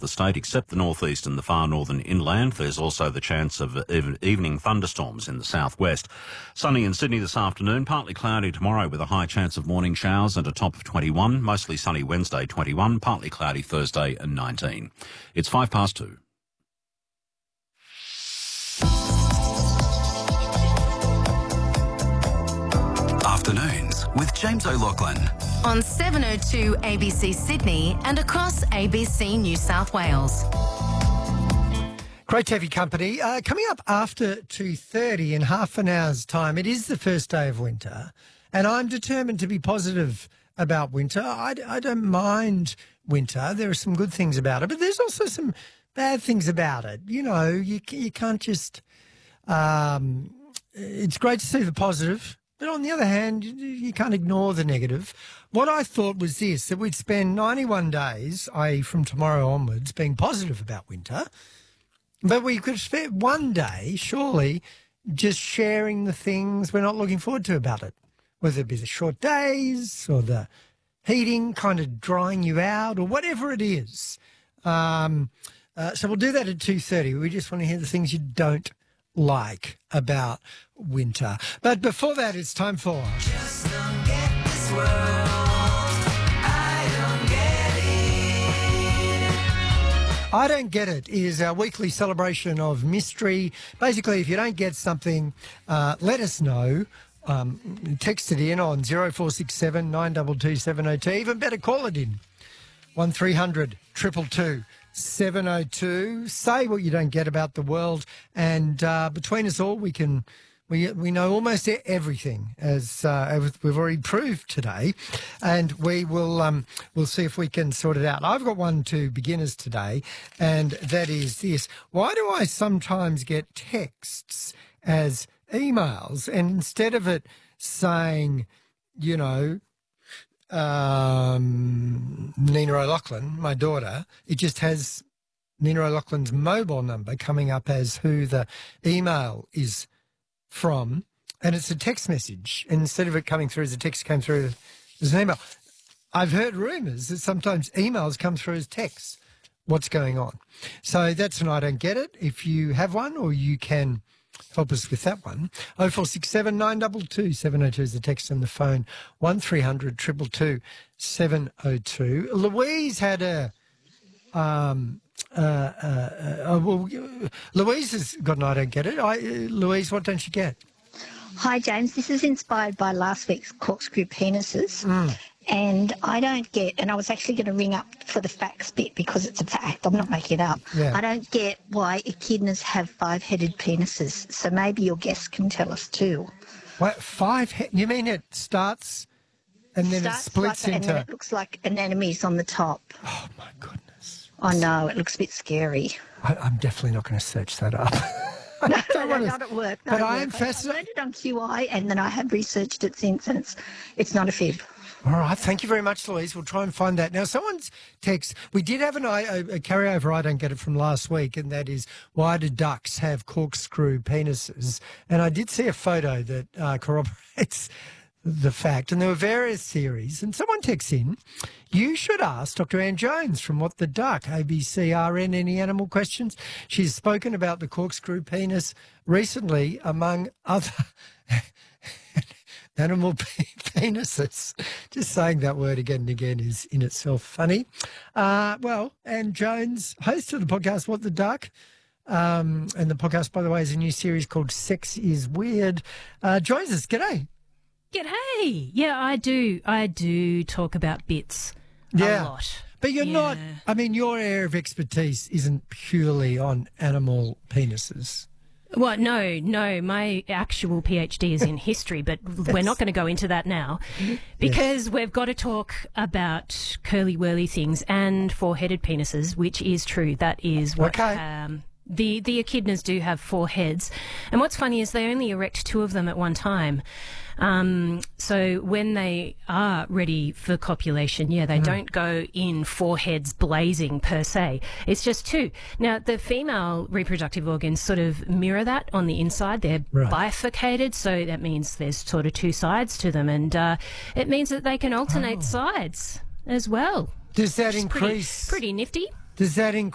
the state, except the northeast and the far northern inland. There's also the chance of evening thunderstorms in the southwest. Sunny in Sydney this afternoon, partly cloudy tomorrow with a high chance of morning showers and a top of 21. Mostly sunny Wednesday, 21. Partly cloudy Thursday and 19. It's 2:05. Afternoons with James O'Loughlin. On 702 ABC Sydney and across ABC New South Wales. Great to have your company. Coming up after 2:30 in half an hour's time, it is the first day of winter, and I'm determined to be positive about winter. I don't mind winter. There are some good things about it, but there's also some bad things about it. You know, you can't just... it's great to see the positive, but on the other hand, you can't ignore the negative. What I thought was this, that we'd spend 91 days, i.e. from tomorrow onwards, being positive about winter, but we could spend one day, surely, just sharing the things we're not looking forward to about it, whether it be the short days or the heating kind of drying you out or whatever it is. So we'll do that at 2:30. We just want to hear the things you don't like about winter. But before that, it's time for... Just don't get this world. I don't get it. I Don't Get It is our weekly celebration of mystery. Basically, if you don't get something, let us know. Text it in on 0467 922 702. Even better, call it in. 1300 222 702. Say what you don't get about the world, and between us all, we know almost everything, as we've already proved today, and we'll see if we can sort it out. I've got one to beginners today, and that is this: why do I sometimes get texts as emails, and instead of it saying, you know, Nina O'Loughlin, my daughter, it just has Nina O'Loughlin's mobile number coming up as who the email is from, and it's a text message. And instead of it coming through as a text, it came through as an email. I've heard rumours that sometimes emails come through as texts. What's going on? So that's an I Don't Get It. If you have one, or you can help us with that one, 0467 922 702 is the text and the phone, 1300 222 702. Louise had Louise has got an I Don't Get It. Louise, what don't you get? Hi, James. This is inspired by last week's corkscrew penises. And I don't get, and I was actually going to ring up for the facts bit because it's a fact, I'm not making it up. Yeah. I don't get why echidnas have 5-headed penises. So maybe your guests can tell us too. What, 5 head? You mean it starts and then it splits into... And then it looks like anemones on the top. Oh, my goodness. I know, it looks a bit scary. I'm definitely not going to search that up. Not at work. But I am fascinated. I read it on QI and then I have researched it since, and it's not a fib. All right, thank you very much, Louise. We'll try and find that. Now, someone's text, we did have a carryover, I don't get it, from last week, and that is, why do ducks have corkscrew penises? And I did see a photo that corroborates the fact, and there were various theories. And someone texts in, you should ask Dr. Anne Jones from What the Duck, ABCRN, any animal questions? She's spoken about the corkscrew penis recently, among other... animal penises. Just saying that word again and again is in itself funny. Anne Jones, host of the podcast What the Duck, and the podcast, by the way, is a new series called Sex is Weird, joins us. G'day. G'day. Yeah, I do talk about bits a lot. But you're not, I mean, your area of expertise isn't purely on animal penises. Well, no, my actual PhD is in history, but we're not going to go into that now because we've got to talk about curly-whirly things and 4-headed penises, which is true. That is what the echidnas do have 4 heads. And what's funny is they only erect 2 of them at one time. So when they are ready for copulation, they don't go in 4 heads blazing per se. It's just 2. Now, the female reproductive organs sort of mirror that on the inside. They're bifurcated, so that means there's sort of 2 sides to them, and it means that they can alternate sides as well. Does that increase... Pretty nifty. Does that